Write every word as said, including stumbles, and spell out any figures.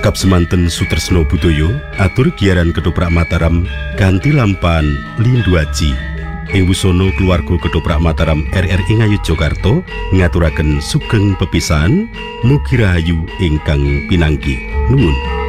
Cekap semanten Sutresno Budoyo atur giaran Ketoprak Mataram kanthi lampahan Lindhu Aji. Ing wusana keluarga Ketoprak Mataram R R I Ngayogyakarta ngaturaken sugeng pepisahan mugi rahayu ingkang pinangki. Nuwun.